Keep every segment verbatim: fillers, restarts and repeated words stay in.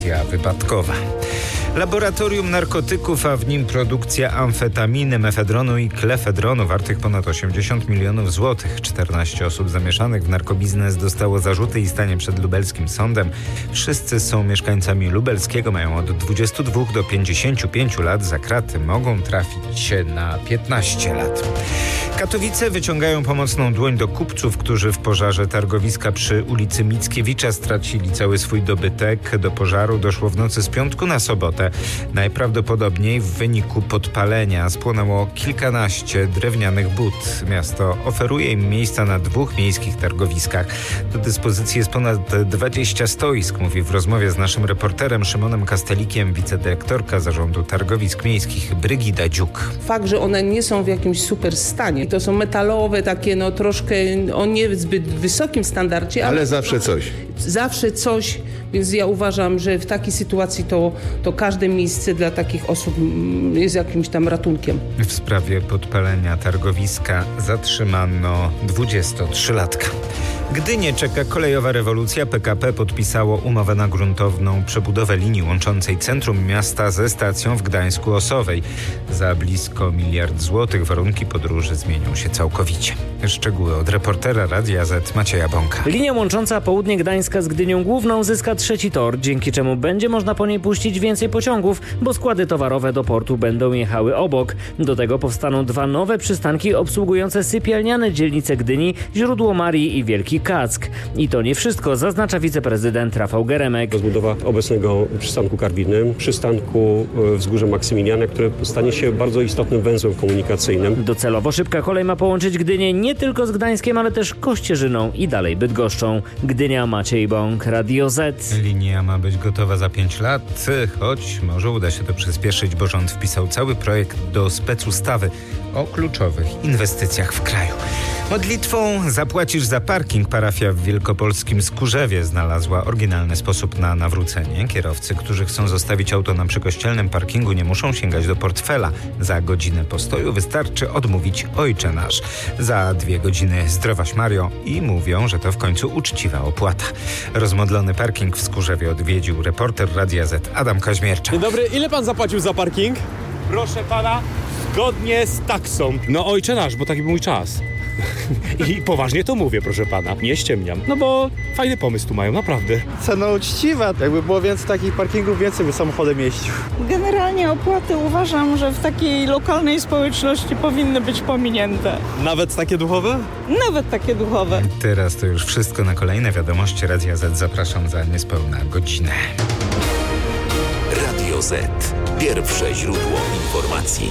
wypadkowa. Laboratorium narkotyków, a w nim produkcja amfetaminy, mefedronu i klefedronu wartych ponad osiemdziesiąt milionów złotych. czternaście osób zamieszanych w narkobiznes dostało zarzuty i stanie przed lubelskim sądem. Wszyscy są mieszkańcami Lubelskiego, mają od dwudziestu dwóch do pięćdziesięciu pięciu lat. Za kraty mogą trafić na piętnaście lat. Katowice wyciągają pomocną dłoń do kupców, którzy w pożarze targowiska przy ulicy Mickiewicza stracili cały swój dobytek. Do pożaru doszło w nocy z piątku na sobotę. Najprawdopodobniej w wyniku podpalenia spłonęło kilkanaście drewnianych bud. Miasto oferuje im miejsca na dwóch miejskich targowiskach. Do dyspozycji jest ponad dwadzieścia stoisk, mówi w rozmowie z naszym reporterem Szymonem Kastelikiem wicedyrektorka Zarządu Targowisk Miejskich Brygida Dziuk. Fakt, że one nie są w jakimś super stanie. To są metalowe, takie no troszkę o niezbyt wysokim standardzie. Ale, ale zawsze coś. Zawsze coś, więc ja uważam, że w takiej sytuacji to, to każde miejsce dla takich osób jest jakimś tam ratunkiem. W sprawie podpalenia targowiska zatrzymano dwudziestotrzylatka. Gdynię czeka kolejowa rewolucja. P K P podpisało umowę na gruntowną przebudowę linii łączącej centrum miasta ze stacją w Gdańsku-Osowej. Za blisko miliard złotych warunki podróży zmienią się całkowicie. Szczegóły od reportera Radia Z Macieja Bąka. Linia łącząca południe Gdańska z Gdynią Główną zyska trzeci tor, dzięki czemu będzie można po niej puścić więcej pociągów, bo składy towarowe do portu będą jechały obok. Do tego powstaną dwa nowe przystanki obsługujące sypialniane dzielnice Gdyni, Źródło Marii i Wielki Kack. I to nie wszystko, zaznacza wiceprezydent Rafał Geremek. Rozbudowa obecnego przystanku Karwiny, przystanku Wzgórze Maksymiliana, który stanie się bardzo istotnym węzłem komunikacyjnym. Docelowo szybka kolej ma połączyć Gdynię nie tylko z Gdańskiem, ale też Kościerzyną i dalej Bydgoszczą. Gdynia, Maciej Bąk, Radio Z. Linia ma być gotowa za pięć lat, choć może uda się to przyspieszyć, bo rząd wpisał cały projekt do specustawy o kluczowych inwestycjach w kraju. Modlitwą zapłacisz za parking. Parafia w wielkopolskim Skórzewie znalazła oryginalny sposób na nawrócenie. Kierowcy, którzy chcą zostawić auto na przykościelnym parkingu, nie muszą sięgać do portfela. Za godzinę postoju wystarczy odmówić Ojcze Nasz. Za dwie godziny Zdrowaś Mario i mówią, że to w końcu uczciwa opłata. Rozmodlony parking w Skórzewie odwiedził reporter Radia Z Adam Kaźmierczak. Dzień dobry, ile pan zapłacił za parking? Proszę pana, zgodnie z taksą. No Ojcze Nasz, bo taki był mój czas. I poważnie to mówię, proszę pana, nie ściemniam. No bo fajny pomysł tu mają, naprawdę. Cena uczciwa, jakby było więcej takich parkingów, więcej by samochodem jeździł. Generalnie opłaty uważam, że w takiej lokalnej społeczności powinny być pominięte. Nawet takie duchowe? Nawet takie duchowe. Teraz to już wszystko. Na kolejne wiadomości Radia Z zapraszam za niespełna godzinę. Radio Z. Pierwsze źródło informacji.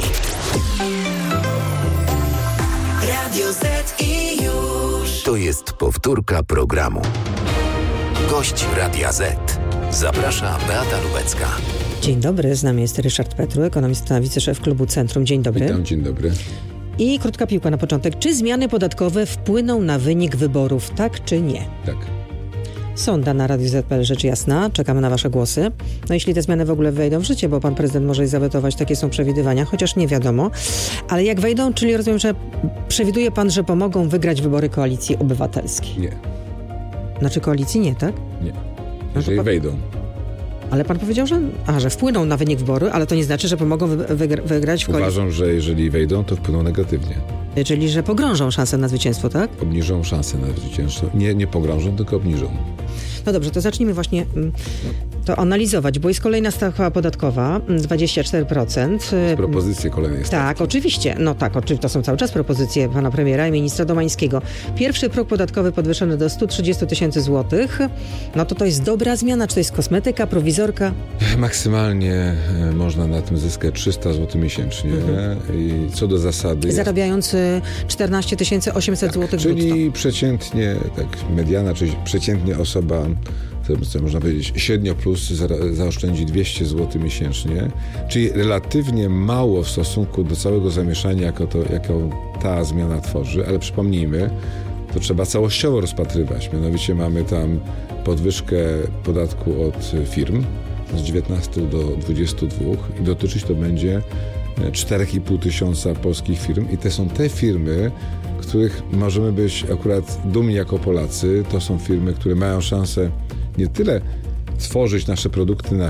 Radio Z i już. To jest powtórka programu. Gość Radia Z. Zaprasza Beata Lubecka. Dzień dobry, z nami jest Ryszard Petru, ekonomista, wiceszef klubu Centrum. Dzień dobry. Witam, dzień dobry. I krótka piłka na początek. Czy zmiany podatkowe wpłyną na wynik wyborów, tak czy nie? Tak. Sonda na Radio Z kropka pe el, rzecz jasna. Czekamy na wasze głosy. No jeśli te zmiany w ogóle wejdą w życie, bo pan prezydent może je zawetować, takie są przewidywania, chociaż nie wiadomo. Ale jak wejdą, czyli rozumiem, że przewiduje pan, że pomogą wygrać wybory Koalicji Obywatelskiej? Nie. Znaczy koalicji nie, tak? Nie. Jeżeli no pan... wejdą. Ale pan powiedział, że, a, że wpłyną na wynik wyboru, ale to nie znaczy, że pomogą wy, wygra, wygrać w koalicji. Uważam, że jeżeli wejdą, to wpłyną negatywnie. Czyli, że pogrążą szansę na zwycięstwo, tak? Obniżą szansę na zwycięstwo. Nie, nie pogrążą, tylko obniżą. No dobrze, to zacznijmy właśnie to analizować, bo jest kolejna stawka podatkowa, dwadzieścia cztery procent. Propozycje kolejnej stawki. Tak, oczywiście. No tak, oczywiście, to są cały czas propozycje pana premiera i ministra Domańskiego. Pierwszy próg podatkowy podwyższony do stu trzydziestu tysięcy złotych. No to to jest dobra zmiana, czy to jest kosmetyka, prowizorka? Maksymalnie można na tym zyskać trzysta złotych miesięcznie. Mhm. I co do zasady... Zarabiając czternaście tysięcy osiemset tak, złotych czyli brutto. przeciętnie, tak, mediana, czyli przeciętnie osoba, co można powiedzieć, średnio plus za, zaoszczędzi dwieście złotych miesięcznie, czyli relatywnie mało w stosunku do całego zamieszania, jako, to, jako ta zmiana tworzy, ale przypomnijmy, to trzeba całościowo rozpatrywać. Mianowicie mamy tam podwyżkę podatku od firm z dziewiętnastu do dwudziestu dwóch i dotyczyć to będzie cztery i pół tysiąca polskich firm i to są te firmy, których możemy być akurat dumni jako Polacy. To są firmy, które mają szansę nie tyle tworzyć nasze produkty na